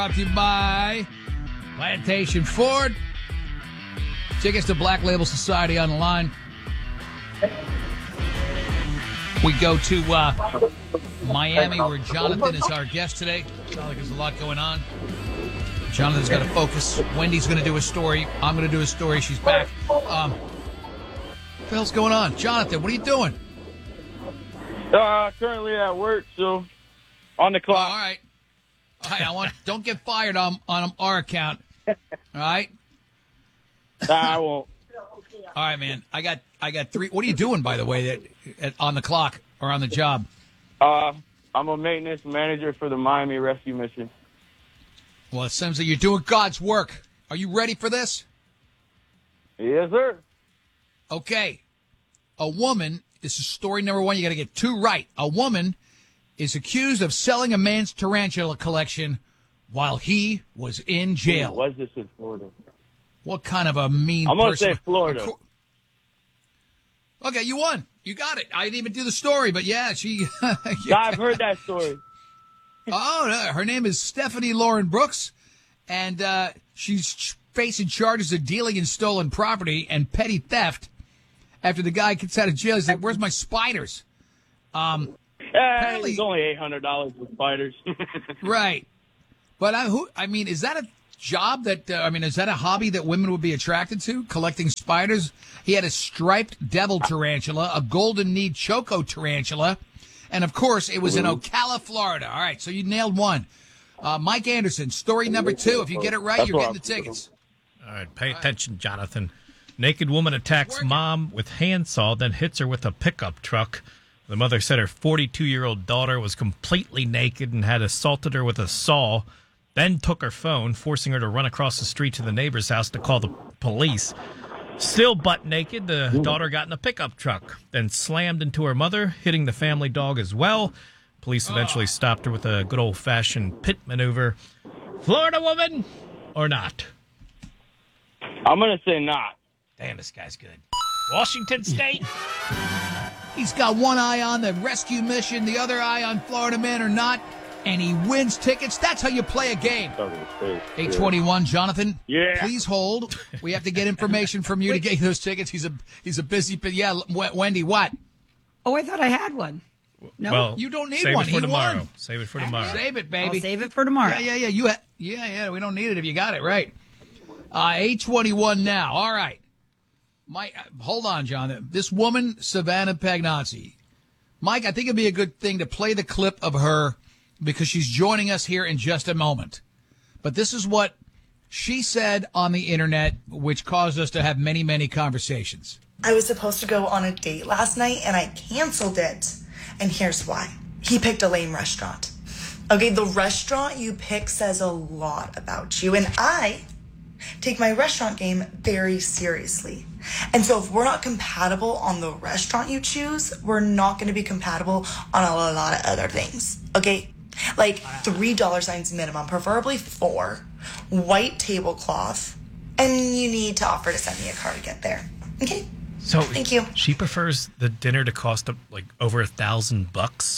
Brought to you by Plantation Ford. Tickets to Black Label Society on the line. We go to Miami, where Jonathan is our guest today. Sounds like there's a lot going on. Jonathan's got to focus. Wendy's going to do a story. I'm going to do a story. She's back. What the hell's going on? Jonathan, what are you doing? Currently at work, so on the clock. All right. Don't get fired on our account. All right. I won't. All right, man. I got three. What are you doing, by the way, on the clock or on the job? I'm a maintenance manager for the Miami rescue mission. Well, it seems that you're doing God's work. Are you ready for this? Yes, sir. Okay. A woman. This is story number one. You got to get two right. A woman is accused of selling a man's tarantula collection while he was in jail. Was this in Florida? What kind of a mean person? I'm going to say Florida. Okay, you won. You got it. I didn't even do the story, but yeah, she... I've heard that story. Oh, no, her name is Stephanie Lauren Brooks, and she's facing charges of dealing in stolen property and petty theft after the guy gets out of jail. He's like, where's my spiders? It's only $800 with spiders. Right. But is that a job that, is that a hobby that women would be attracted to, collecting spiders? He had a striped devil tarantula, a golden kneed choco tarantula, and, of course, it was in Ocala, Florida. All right, so you nailed one. Mike Anderson, story number two. If you get it right, you're getting the tickets. All right, pay attention, Jonathan. Naked woman attacks mom with handsaw, then hits her with a pickup truck. The mother said her 42-year-old daughter was completely naked and had assaulted her with a saw, then took her phone, forcing her to run across the street to the neighbor's house to call the police. Still butt naked, the daughter got in a pickup truck, then slammed into her mother, hitting the family dog as well. Police eventually stopped her with a good old-fashioned pit maneuver. Florida woman or not? I'm going to say not. Damn, this guy's good. Washington State? He's got one eye on the rescue mission, the other eye on Florida man or not, and he wins tickets. That's how you play a game. 821, Jonathan. Yeah. Please hold. We have to get information from you to get you those tickets. He's a busy. Yeah, Wendy, what? Oh, I thought I had one. No, well, you don't need save one. It for tomorrow. Won. Save it for tomorrow. Save it, baby. I'll save it for tomorrow. Yeah. Yeah. We don't need it if you got it right. 821 now. All right. Hold on, John. This woman, Savannah Pagnozzi. Mike, I think it'd be a good thing to play the clip of her because she's joining us here in just a moment. But this is what she said on the internet, which caused us to have many, many conversations. I was supposed to go on a date last night and I canceled it. And here's why. He picked a lame restaurant. Okay, the restaurant you pick says a lot about you. And I take my restaurant game very seriously. And so if we're not compatible on the restaurant you choose, we're not going to be compatible on a lot of other things. Okay? Like $3 minimum, preferably 4, white tablecloth, and you need to offer to send me a car to get there. Okay? So thank you. She prefers the dinner to cost like over $1,000.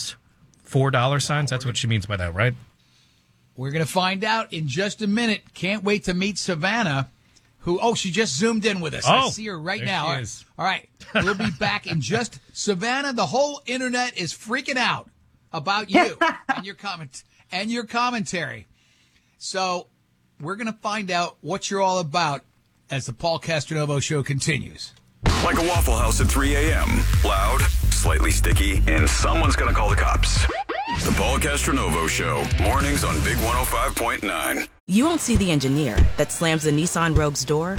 $4. That's what she means by that, right? We're going to find out in just a minute. Can't wait to meet Savannah, she just zoomed in with us. I see her right now. All right. We'll be back in just... Savannah, the whole internet is freaking out about you and your commentary. So we're going to find out what you're all about as the Paul Castronovo Show continues. Like a Waffle House at 3 a.m. Loud, slightly sticky, and someone's going to call the cops. The Paul Castronovo Show, mornings on Big 105.9. You won't see the engineer that slams the Nissan Rogue's door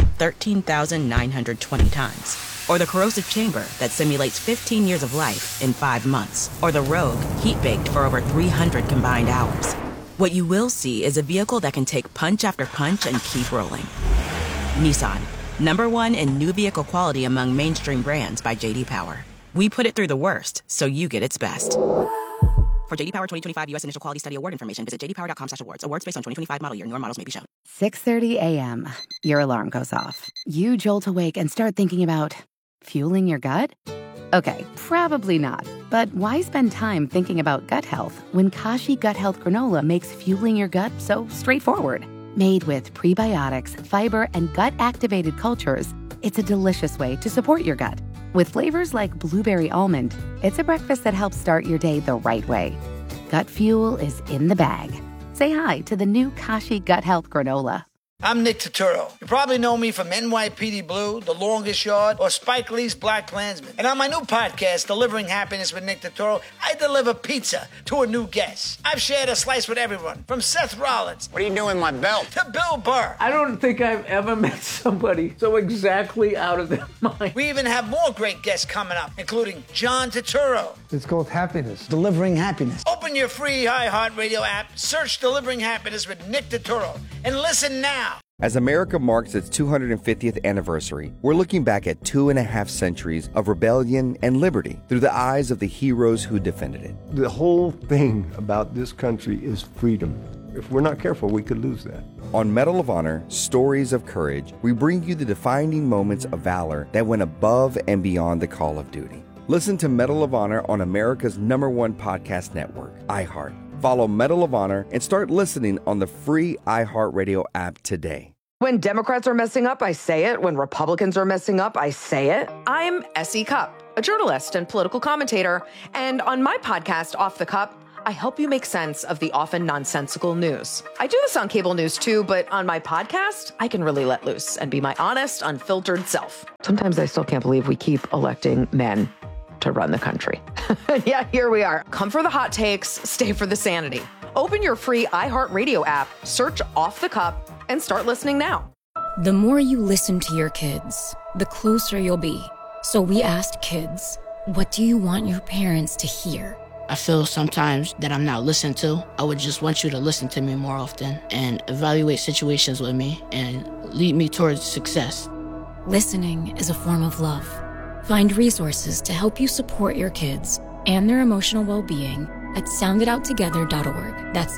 13,920 times. Or the corrosive chamber that simulates 15 years of life in 5 months. Or the Rogue heat-baked for over 300 combined hours. What you will see is a vehicle that can take punch after punch and keep rolling. Nissan, #1 in new vehicle quality among mainstream brands by J.D. Power. We put it through the worst, so you get its best. For J.D. Power 2025 U.S. Initial Quality Study Award information, visit jdpower.com/awards. Awards based on 2025 model year. Newer models may be shown. 6:30 a.m. Your alarm goes off. You jolt awake and start thinking about fueling your gut? Okay, probably not. But why spend time thinking about gut health when Kashi Gut Health Granola makes fueling your gut so straightforward? Made with prebiotics, fiber, and gut-activated cultures, it's a delicious way to support your gut. With flavors like blueberry almond, it's a breakfast that helps start your day the right way. Gut fuel is in the bag. Say hi to the new Kashi Gut Health Granola. I'm Nick Turturro. You probably know me from NYPD Blue, The Longest Yard, or Spike Lee's Black Klansman. And on my new podcast, Delivering Happiness with Nick Turturro, I deliver pizza to a new guest. I've shared a slice with everyone, from Seth Rollins. What are you doing with my belt? To Bill Burr. I don't think I've ever met somebody so exactly out of their mind. We even have more great guests coming up, including John Turturro. It's called Happiness. Delivering Happiness. Open your free iHeartRadio app, search Delivering Happiness with Nick Turturro, and listen now. As America marks its 250th anniversary, we're looking back at 2.5 centuries of rebellion and liberty through the eyes of the heroes who defended it. The whole thing about this country is freedom. If we're not careful, we could lose that. On Medal of Honor, Stories of Courage, we bring you the defining moments of valor that went above and beyond the call of duty. Listen to Medal of Honor on America's #1 podcast network, iHeart. Follow Medal of Honor and start listening on the free iHeartRadio app today. When Democrats are messing up, I say it. When Republicans are messing up, I say it. I'm S.E. Cupp, a journalist and political commentator. And on my podcast, Off the Cup, I help you make sense of the often nonsensical news. I do this on cable news too, but on my podcast, I can really let loose and be my honest, unfiltered self. Sometimes I still can't believe we keep electing men to run the country. Yeah, here we are. Come for the hot takes, stay for the sanity. Open your free iHeartRadio app, search Off the Cup, and start listening now. The more you listen to your kids, the closer you'll be. So we asked kids, what do you want your parents to hear? I feel sometimes that I'm not listened to. I would just want you to listen to me more often and evaluate situations with me and lead me towards success. Listening is a form of love. Find resources to help you support your kids and their emotional well-being at sounditouttogether.org. That's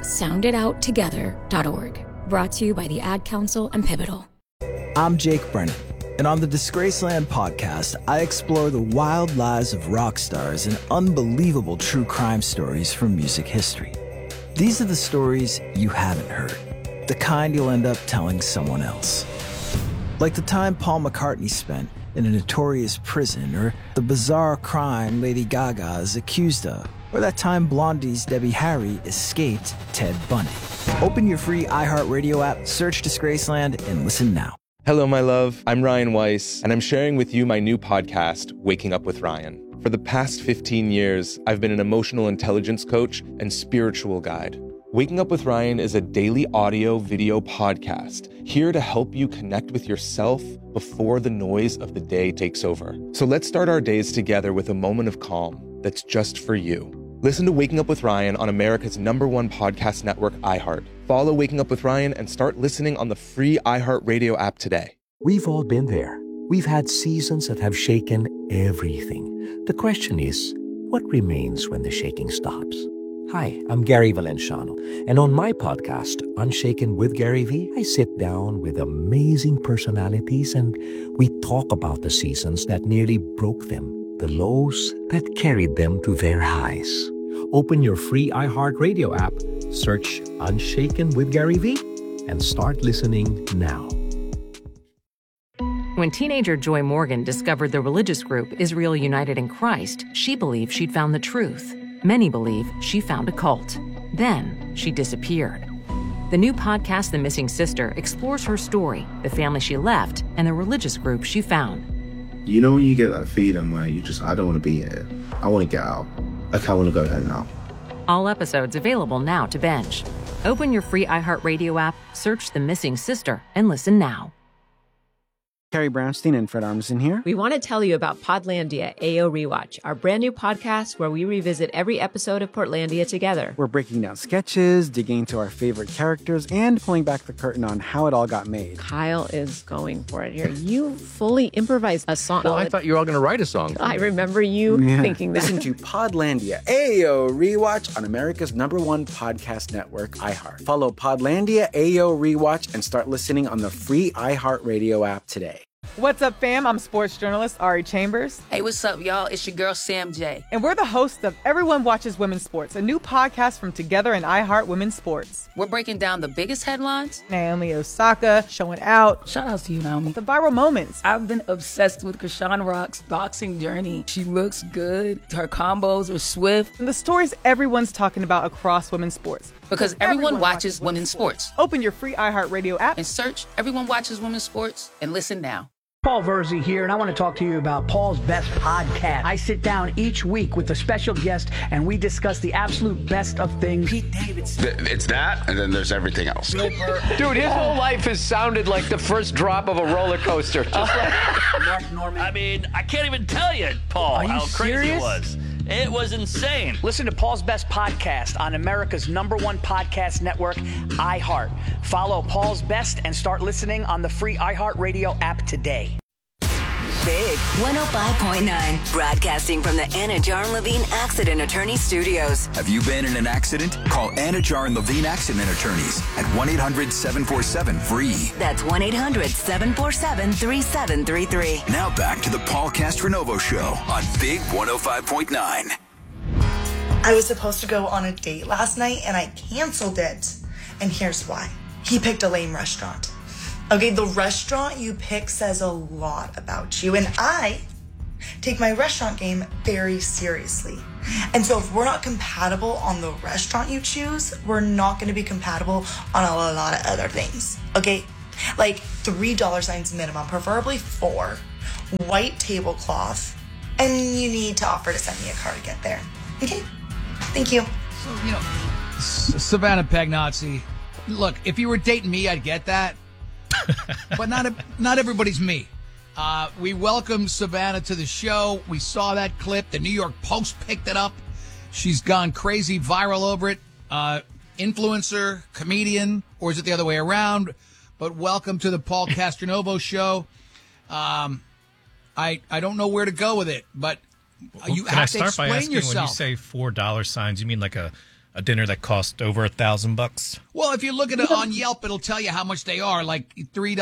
sounditouttogether.org. Brought to you by the Ad Council and Pivotal. I'm Jake Brennan, and on the Disgraceland podcast, I explore the wild lives of rock stars and unbelievable true crime stories from music history. These are the stories you haven't heard, the kind you'll end up telling someone else. Like the time Paul McCartney spent in a notorious prison, or the bizarre crime Lady Gaga is accused of, or that time Blondie's Debbie Harry escaped Ted Bundy. Open your free iHeartRadio app, search Disgraceland, and listen now. Hello, my love. I'm Ryan Weiss, and I'm sharing with you my new podcast, Waking Up with Ryan. For the past 15 years, I've been an emotional intelligence coach and spiritual guide. Waking Up with Ryan is a daily audio video podcast here to help you connect with yourself before the noise of the day takes over. So let's start our days together with a moment of calm that's just for you. Listen to Waking Up with Ryan on America's #1 podcast network, iHeart. Follow Waking Up with Ryan and start listening on the free iHeartRadio app today. We've all been there. We've had seasons that have shaken everything. The question is, what remains when the shaking stops? Hi, I'm Gary Valenciano, and on my podcast, Unshaken with Gary V, I sit down with amazing personalities and we talk about the seasons that nearly broke them, the lows that carried them to their highs. Open your free iHeartRadio app, search Unshaken with Gary V, and start listening now. When teenager Joy Morgan discovered the religious group Israel United in Christ, she believed she'd found the truth. Many believe she found a cult. Then she disappeared. The new podcast, The Missing Sister, explores her story, the family she left, and the religious group she found. You know when you get that feeling where I don't want to be here. I want to get out. Like, I want to go home now. All episodes available now to binge. Open your free iHeartRadio app, search The Missing Sister, and listen now. Carrie Brownstein and Fred Armisen here. We want to tell you about Podlandia AO Rewatch, our brand new podcast where we revisit every episode of Portlandia together. We're breaking down sketches, digging into our favorite characters, and pulling back the curtain on how it all got made. Kyle is going for it here. You fully improvised a song. Well, I thought you were all going to write a song. I remember you thinking that. Listen to Podlandia AO Rewatch on America's #1 podcast network, iHeart. Follow Podlandia AO Rewatch and start listening on the free iHeartRadio app today. What's up, fam? I'm sports journalist Ari Chambers. Hey, what's up, y'all? It's your girl, Sam J. And we're the hosts of Everyone Watches Women's Sports, a new podcast from Together and iHeart Women's Sports. We're breaking down the biggest headlines. Naomi Osaka showing out. Shout out to you, Naomi. The viral moments. I've been obsessed with Krishan Rock's boxing journey. She looks good. Her combos are swift. And the stories everyone's talking about across women's sports. Because everyone watches women's sports. Open your free iHeartRadio app and search Everyone Watches Women's Sports and listen now. Paul Verzi here, and I want to talk to you about Paul's Best Podcast. I sit down each week with a special guest, and we discuss the absolute best of things. Pete Davidson. It's that, and then there's everything else. Dude, his whole life has sounded like the first drop of a roller coaster. Mark Norman. I mean, I can't even tell you, Paul, how crazy it was. It was insane. Listen to Paul's Best Podcast on America's #1 podcast network, iHeart. Follow Paul's Best and start listening on the free iHeartRadio app today. Big 105.9, broadcasting from the Anna Jar Levine Accident Attorney Studios. Have you been in an accident? Call Anna Jar Levine Accident Attorneys at 1-800-747-FREE. That's 1-800-747-3733. Now back to the Paul Castronovo Show on Big 105.9. I was supposed to go on a date last night and I canceled it. And here's why. He picked a lame restaurant. Okay, the restaurant you pick says a lot about you, and I take my restaurant game very seriously. And so if we're not compatible on the restaurant you choose, we're not going to be compatible on a lot of other things, okay? Like $3 signs minimum, preferably 4, white tablecloth, and you need to offer to send me a car to get there. Okay? Thank you. So, Savannah Pagnozzi, look, if you were dating me, I'd get that. But not everybody's me. We welcome Savannah to the show. We saw that clip. The New York Post picked it up. She's gone crazy, viral over it. Influencer, comedian, or is it the other way around? But welcome to the Paul Castronovo Show. I don't know where to go with it, but you have to explain yourself. When you say $4 signs, you mean like a dinner that cost over $1,000? Well, if you look at it on Yelp, it'll tell you how much they are, like $3,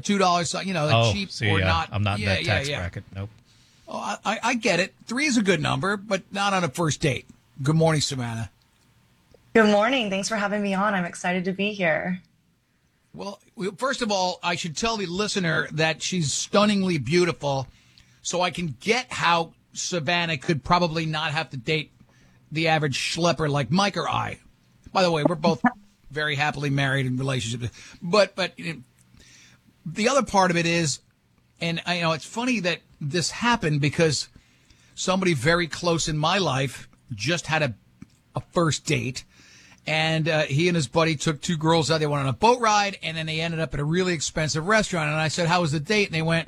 $2, cheap or not. I'm not in that tax bracket. Nope. Oh, I get it. 3 is a good number, but not on a first date. Good morning, Savannah. Good morning. Thanks for having me on. I'm excited to be here. Well, first of all, I should tell the listener that she's stunningly beautiful, so I can get how Savannah could probably not have to date the average schlepper like Mike or I. By the way, we're both very happily married in relationships. But the other part of it is, and it's funny that this happened because somebody very close in my life just had a first date, and he and his buddy took 2 girls out. They went on a boat ride, and then they ended up at a really expensive restaurant. And I said, "How was the date?" And they went,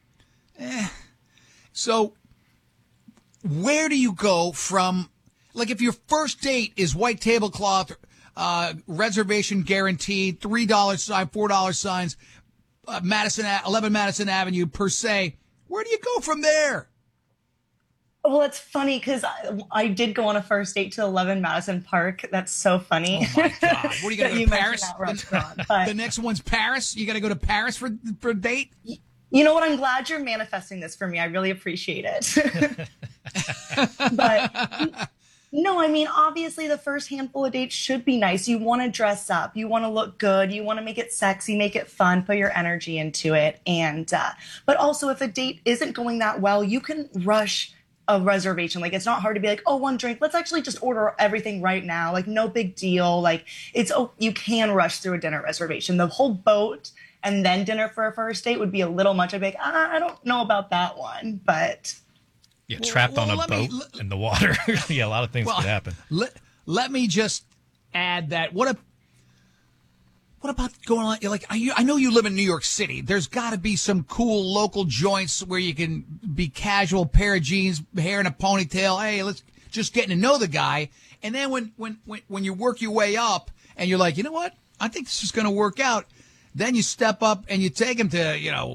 So where do you go from? Like, if your first date is white tablecloth, reservation guaranteed, $3 sign, $4 signs, 11 Madison Avenue per se, where do you go from there? Well, it's funny because I did go on a first date to 11 Madison Park. That's so funny. Oh, my God. What are you going to go to Paris? The next one's Paris? You got to go to Paris for a date? You know what? I'm glad you're manifesting this for me. I really appreciate it. But... No, I mean, obviously the first handful of dates should be nice. You want to dress up. You want to look good. You want to make it sexy, make it fun, put your energy into it. And, but also if a date isn't going that well, you can rush a reservation. Like, it's not hard to be like, oh, 1 drink. Let's actually just order everything right now. Like, no big deal. Like, you can rush through a dinner reservation. The whole boat and then dinner for a first date would be a little much. I'd be like, I don't know about that one, but... Yeah, trapped on a boat in the water. Yeah, a lot of things could happen. Let me just add that. What about going on? Like, I know you live in New York City. There's got to be some cool local joints where you can be casual, pair of jeans, hair in a ponytail. Hey, let's just getting to know the guy. And then when you work your way up and you're like, you know what? I think this is going to work out. Then you step up and you take him to,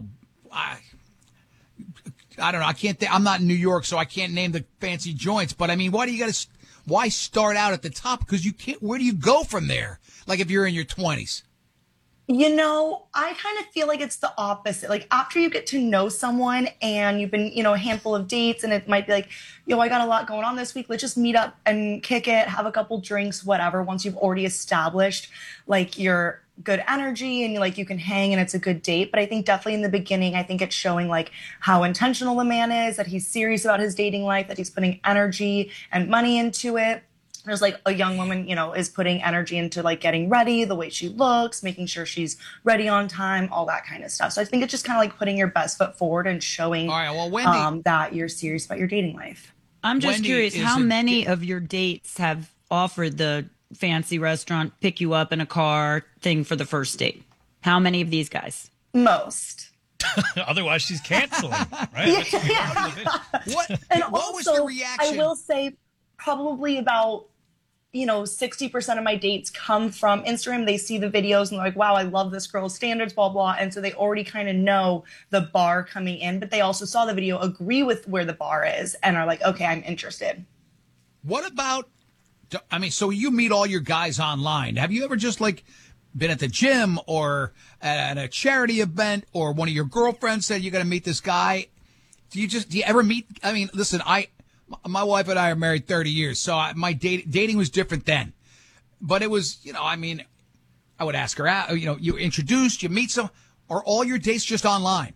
I don't know. I'm not in New York, so I can't name the fancy joints. But I mean, why start out at the top? Because you can't. Where do you go from there? Like if you're in your 20s. I kind of feel like it's the opposite. Like after you get to know someone and you've been, a handful of dates and it might be like, I got a lot going on this week. Let's just meet up and kick it, have a couple drinks, whatever. Once you've already established like your good energy and like you can hang and it's a good date. But I think definitely in the beginning, I think it's showing like how intentional the man is, that he's serious about his dating life, that he's putting energy and money into it. There's like a young woman, is putting energy into like getting ready, the way she looks, making sure she's ready on time, all that kind of stuff. So I think it's just kind of like putting your best foot forward and showing Wendy, that you're serious about your dating life. I'm just curious, how many of your dates have offered the fancy restaurant, pick you up in a car thing for the first date? How many of these guys? Most. Otherwise, she's canceling, right? What was the reaction? I will say probably about 60% of my dates come from Instagram. They see the videos and they're like, wow, I love this girl's standards, blah, blah. And so they already kind of know the bar coming in, but they also saw the video, agree with where the bar is, and are like, okay, I'm interested. What about, so you meet all your guys online. Have you ever just like been at the gym or at a charity event or one of your girlfriends said you got to meet this guy? Do you ever meet? Listen, my wife and I are married 30 years, so my dating was different then. But it was, I would ask her out, you introduced, you meet some, or all your dates just online?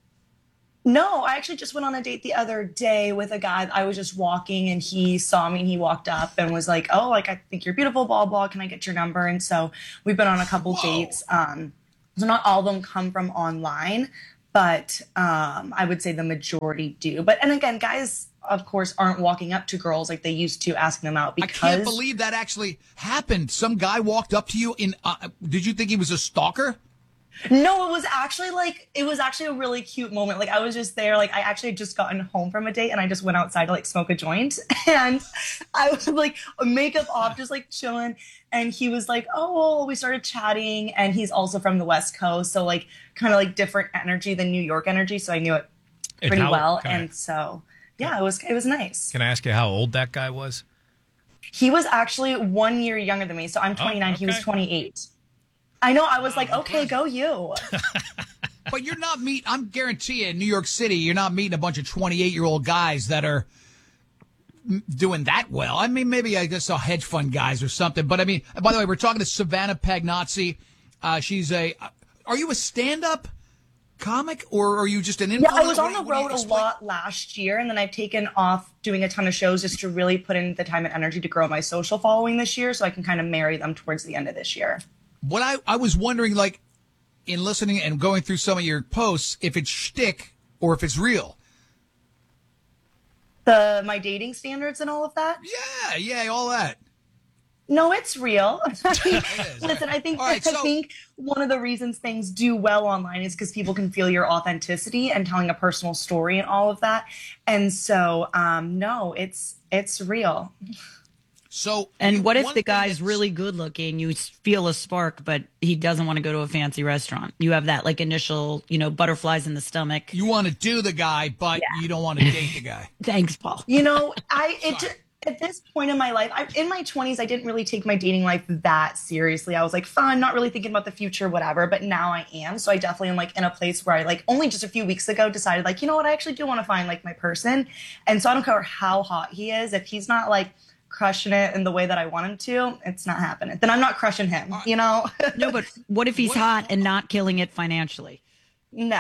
No, I actually just went on a date the other day with a guy. I was just walking and he saw me and he walked up and was like, oh, like, I think you're beautiful, blah, blah. Can I get your number? And so we've been on a couple dates. So not all of them come from online, but I would say the majority do. And again, guys, of course, aren't walking up to girls like they used to, asking them out. Because I can't believe that actually happened. Some guy walked up to you did you think he was a stalker? No, it was actually a really cute moment. Like I was just there, like I actually had just gotten home from a date and I just went outside to like smoke a joint and I was like makeup off, just like chilling. And he was like, oh, well, we started chatting and he's also from the West Coast. So like kind of like different energy than New York energy. So I knew it pretty well. And so, yeah, it was nice. Can I ask you how old that guy was? He was actually 1 year younger than me. So I'm 29. Okay. He was 28. I know. I was like, okay, go you. But you're not I'm guarantee you in New York City, you're not meeting a bunch of 28-year-old guys that are doing that well. I mean, maybe I guess hedge fund guys or something. But I mean, by the way, we're talking to Savannah Pagnozzi. Are you a stand-up comic or are you just an influencer? Yeah, I was on the road a lot last year, and then I've taken off doing a ton of shows just to really put in the time and energy to grow my social following this year so I can kind of marry them towards the end of this year. What I was wondering, like, in listening and going through some of your posts, if it's shtick or if it's real. My dating standards and all of that? Yeah, all that. No, it's real. Listen, I think one of the reasons things do well online is because people can feel your authenticity and telling a personal story and all of that. And so, no, it's real. So, and what if the guy's really good looking? You feel a spark, but he doesn't want to go to a fancy restaurant. You have that like initial, butterflies in the stomach. You want to do the guy, but you don't want to date the guy. Thanks, Paul. At this point in my life, in my 20s, I didn't really take my dating life that seriously. I was like, fun, not really thinking about the future, whatever. But now I am. So I definitely am like in a place where I like only just a few weeks ago decided like, you know what, I actually do want to find like my person. And so I don't care how hot he is. If he's not like crushing it in the way that I want him to, it's not happening. Then I'm not crushing him, No, but what if he's hot and not killing it financially? No.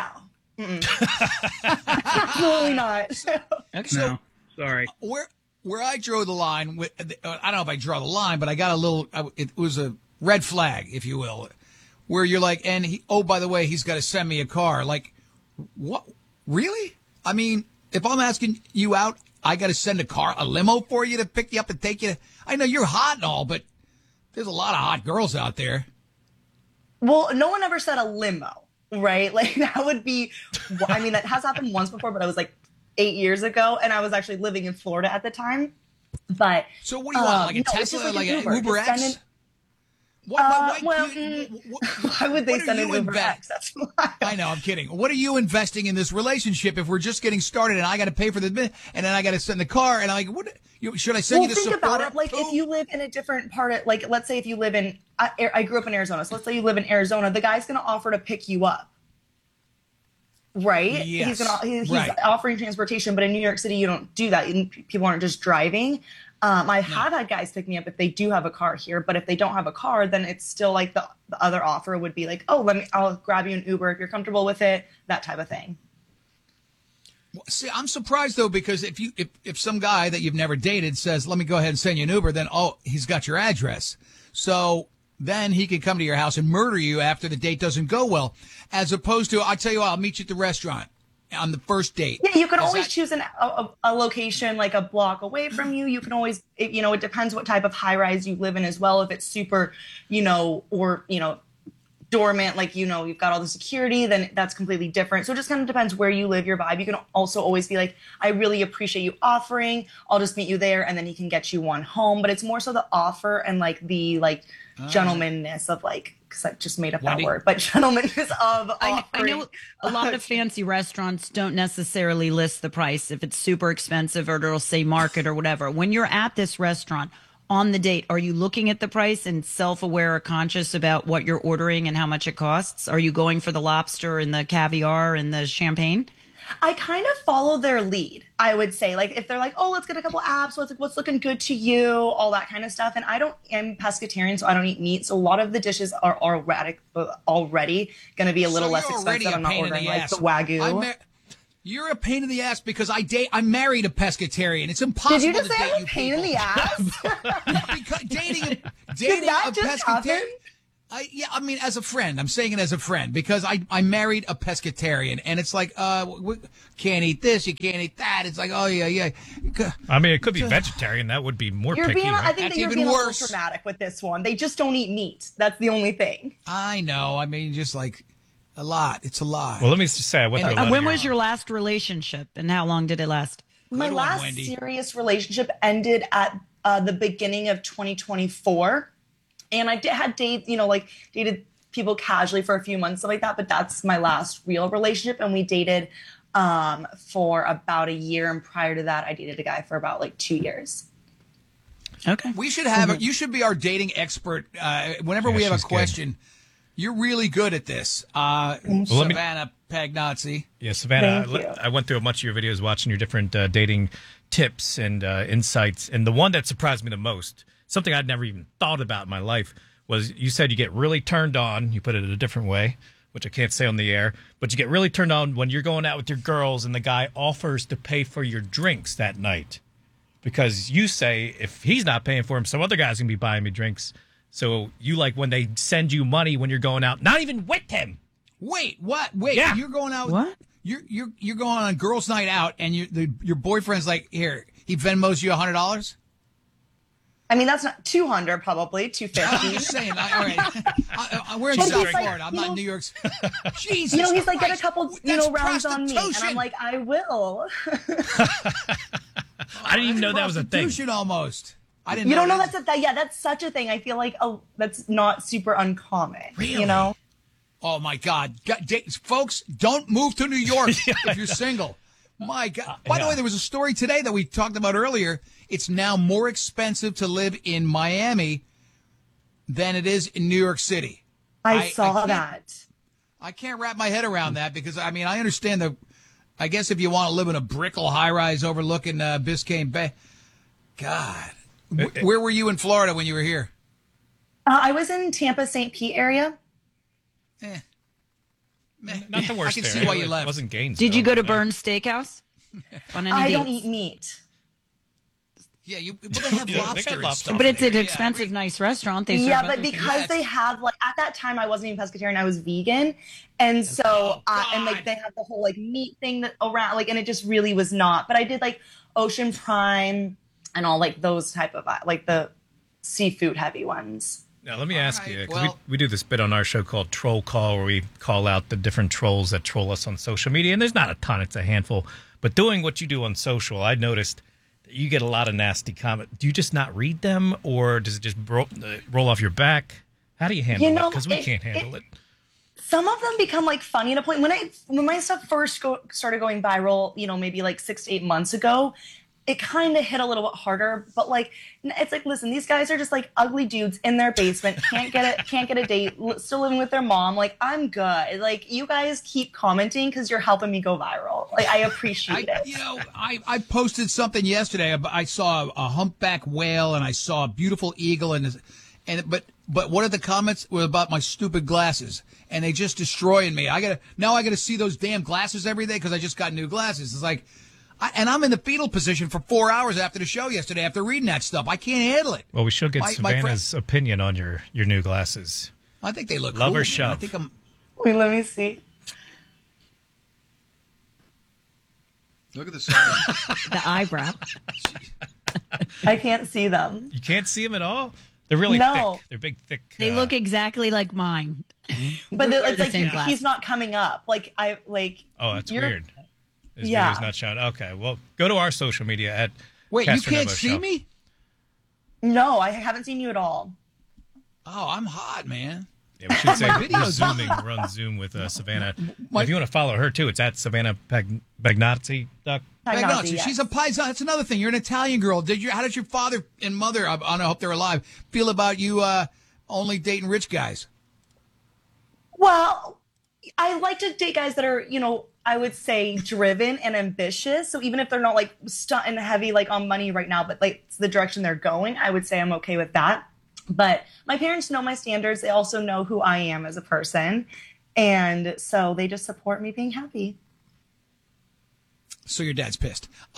Absolutely not. Okay. So, sorry. Where I drew the line, I don't know if I draw the line, but I got it was a red flag, if you will, where you're like, by the way, he's got to send me a car. Like, what? Really? I mean, if I'm asking you out, I got to send a limo for you to pick you up and take you. I know you're hot and all, but there's a lot of hot girls out there. Well, no one ever said a limo, right? Like that would be, that has happened once before, but I was like 8 years ago and I was actually living in Florida at the time. But so what do you want? Like a Tesla, like an Uber X? Why would they send an Uber X? That's why. I know, I'm kidding. What are you investing in this relationship if we're just getting started and I got to pay for the and then I got to send the car and I'm like, what? Should I send you the think support? about it. Like, if you live in a different part of, like, let's say if you live in, I grew up in Arizona. So let's say you live in Arizona. The guy's going to offer to pick you up. Right? Yes. He's offering transportation, but in New York City, you don't do that. People aren't just driving. I have had guys pick me up if they do have a car here, but if they don't have a car, then it's still like the other offer would be like, oh, I'll grab you an Uber if you're comfortable with it, that type of thing. See, I'm surprised though, because if some guy that you've never dated says, let me go ahead and send you an Uber, then he's got your address. So then he can come to your house and murder you after the date doesn't go well, as opposed to, I tell you what, I'll meet you at the restaurant on the first date. Yeah, you can always choose a location like a block away from you. You can always, it depends what type of high rise you live in as well. If it's super, dormant, like, you've got all the security, then that's completely different. So it just kind of depends where you live, your vibe. You can also always be like, I really appreciate you offering. I'll just meet you there, and then he can get you one home. But it's more so the offer and like the gentlemanness of like, because I just made up that word, but gentlemanness of offering. I know a lot of fancy restaurants don't necessarily list the price if it's super expensive, or it'll say market or whatever. When you're at this restaurant on the date, are you looking at the price and self-aware or conscious about what you're ordering and how much it costs? Are you going for the lobster and the caviar and the champagne? I kind of follow their lead, I would say. Like, if they're like, oh, let's get a couple apps, what's looking good to you, all that kind of stuff. And I'm pescatarian, so I don't eat meat. So a lot of the dishes are already going to be a little less expensive. I'm not ordering like the Wagyu. You're a pain in the ass because I'm married a pescatarian. It's impossible. Did you just to say date I'm you pain in the ass? Because dating Did that a just pescatarian. happen? As a friend. I'm saying it as a friend because I married a pescatarian, and it's like, can't eat this, you can't eat that. It's like, oh yeah. I mean, it could be vegetarian. That would be more picky. I think that you're being worse. A little dramatic with this one. They just don't eat meat. That's the only thing. I know. I mean, just like a lot. It's a lot. Well, let me just say, I went through when was your last relationship, and how long did it last? My last serious relationship ended at the beginning of 2024. And I had dated people casually for a few months, stuff like that. But that's my last real relationship. And we dated for about a year. And prior to that, I dated a guy for about like 2 years. Okay. We should have you should be our dating expert. Whenever we have a question, good. You're really good at this. Savannah Pagnozzi. Yeah, Savannah, I went through a bunch of your videos watching your different dating tips and insights. And the one that surprised me the most, something I'd never even thought about in my life, was you said you get really turned on. You put it a different way, which I can't say on the air, but you get really turned on when you're going out with your girls and the guy offers to pay for your drinks that night. Because you say, if he's not paying for them, some other guy's going to be buying me drinks. So you like when they send you money when you're going out, not even with him. Wait, what? Wait, yeah. You're going out. What? You're going on girls' night out, and your boyfriend's like, here, he Venmos you $100. I mean, that's not 200, probably 250. I'm just saying. All right, we're in South Florida. I'm not in New York. Jesus, he's like, Christ. get a couple, rounds on me, and I'm like, I will. I didn't even know that was a thing. Prostitution, almost. I didn't. You don't know that's a thing? Yeah, that's such a thing. I feel like that's not super uncommon. Really? Oh my God, folks, don't move to New York if you're single. My God. By the way, there was a story today that we talked about earlier. It's now more expensive to live in Miami than it is in New York City. I saw that. I can't wrap my head around that because, I mean, I understand I guess if you want to live in a Brickell high-rise overlooking Biscayne Bay. God. Where were you in Florida when you were here? I was in Tampa, St. Pete area. Not the worst. I can see why you left. It wasn't Gainesville. Did you go to Burn's Steakhouse? I don't eat meat. Yeah, they have lobster and stuff. But it's an expensive, nice restaurant. They serve but because they have, like, at that time I wasn't even pescatarian, I was vegan, and so and like they have the whole like meat thing that around, like, and it just really was not. But I did like Ocean Prime and all like those type of like the seafood heavy ones. Now, let me ask you, because we do this bit on our show called Troll Call, where we call out the different trolls that troll us on social media, and there's not a ton, it's a handful. But doing what you do on social, I noticed that you get a lot of nasty comments. Do you just not read them, or does it just roll off your back? How do you handle it? Because we can't handle it. Some of them become like funny at a point. When my stuff first started going viral, maybe like 6 to 8 months ago, it kind of hit a little bit harder, but like, it's like, listen, these guys are just like ugly dudes in their basement, can't get a date, still living with their mom. Like, I'm good. Like, you guys keep commenting because you're helping me go viral. Like, I appreciate it. You know, I posted something yesterday. I saw a humpback whale and I saw a beautiful eagle but one of the comments were about my stupid glasses, and they just destroying me. I gotta see those damn glasses every day because I just got new glasses. It's like, and I'm in the fetal position for 4 hours after the show yesterday after reading that stuff. I can't handle it. Well, we should get Savannah's opinion on your new glasses. I think they look Love cool. or shove? I think I'm. Wait, let me see. Look at the side. The eyebrow. I can't see them. You can't see them at all? They're really thick. They're big, thick. They look exactly like mine. But it's like he's not coming up. Like, Oh, that's weird. His Yeah. video's not shown. Okay, well, go to our social media at Wait, you Castronovo can't see Show. me? No, I haven't seen you at all. Oh, I'm hot, man. Yeah, we should say My we're videos. zooming. We're on Zoom with Savannah. If you want to follow her, too, it's at Savannah Bagnazzi. Bagnazzi, yes. she's a paisan. That's another thing. You're an Italian girl. How did your father and mother, I hope they're alive, feel about you only dating rich guys? Well, I like to date guys that are, you know, I would say driven and ambitious. So even if they're not like stunt and heavy like on money right now, but like it's the direction they're going, I would say I'm okay with that. But my parents know my standards. They also know who I am as a person. And so they just support me being happy. So your dad's pissed. No,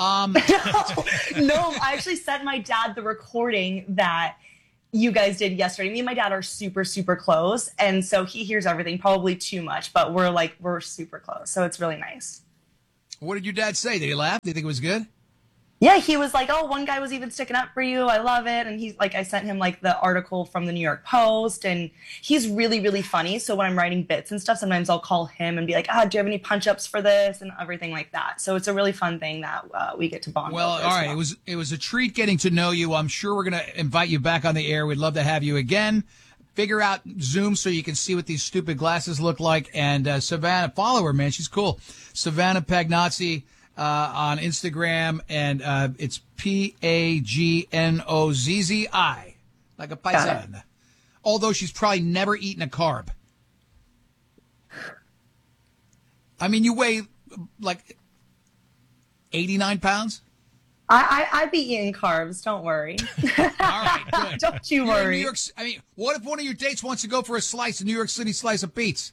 I actually sent my dad the recording that you guys did yesterday. Me and my dad are super, super close. And so he hears everything, probably too much, but we're super close. So it's really nice. What did your dad say? Did he laugh? Did he think it was good? Yeah, he was like, oh, one guy was even sticking up for you. I love it. And he's like, I sent him like the article from the New York Post, and he's really, really funny. So when I'm writing bits and stuff, sometimes I'll call him and be like, do you have any punch ups for this and everything like that. So it's a really fun thing that we get to bond. Well, all right. It was a treat getting to know you. I'm sure we're going to invite you back on the air. We'd love to have you again. Figure out Zoom so you can see what these stupid glasses look like. And Savannah, follow her, man. She's cool. Savannah Bagnazzi. On Instagram, and it's Pagnozzi, like a paisan. Although she's probably never eaten a carb. I mean, you weigh like 89 pounds? I'd be eating carbs. Don't worry. All right, good. Don't you worry. What if one of your dates wants to go for a slice, a New York City slice of pizza?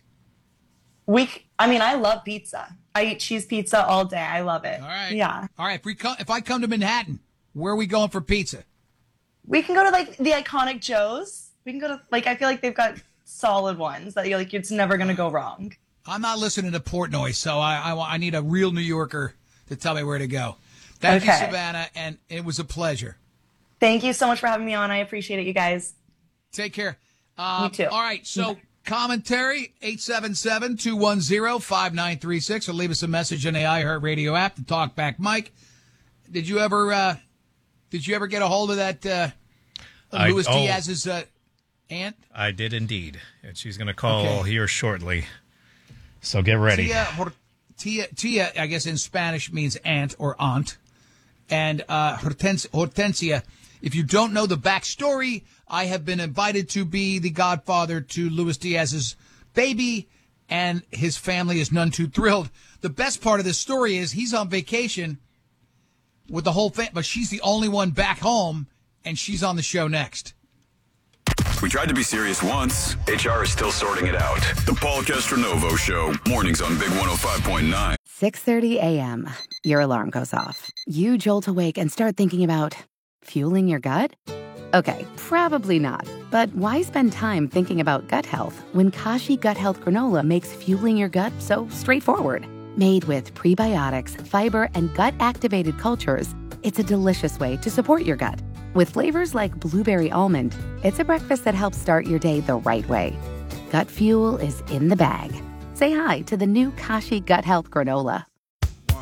I love pizza. I eat cheese pizza all day. I love it. All right. Yeah. All right. If I come to Manhattan, where are we going for pizza? We can go to like the iconic Joe's. We can go to I feel like they've got solid ones that you're like, it's never going to go wrong. I'm not listening to Portnoy, so I need a real New Yorker to tell me where to go. Thank you, Savannah, and it was a pleasure. Thank you so much for having me on. I appreciate it, you guys. Take care. You too. All right, so commentary, 877-210-5936, or leave us a message on the iHeartRadio app, the Talkback Mike. Did you ever get a hold of that Luis Diaz's aunt? I did indeed, and she's going to call here shortly. So get ready. Tia, I guess in Spanish means aunt or aunt. And Hortensia, if you don't know the backstory, I have been invited to be the godfather to Luis Diaz's baby, and his family is none too thrilled. The best part of this story is he's on vacation with the whole family, but she's the only one back home, and she's on the show next. We tried to be serious once. HR is still sorting it out. The Paul Castronovo Show. Mornings on Big 105.9. 6:30 a.m. Your alarm goes off. You jolt awake and start thinking about fueling your gut? Okay, probably not. But why spend time thinking about gut health when Kashi Gut Health Granola makes fueling your gut so straightforward? Made with prebiotics, fiber, and gut-activated cultures, it's a delicious way to support your gut. With flavors like blueberry almond, it's a breakfast that helps start your day the right way. Gut fuel is in the bag. Say hi to the new Kashi Gut Health Granola.